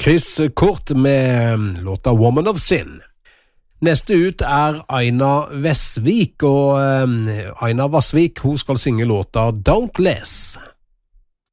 Chris Kort med låta Woman of Sin. Neste ut Aina Vassvik, og Aina Vassvik, hun skal synge låta Don't Less.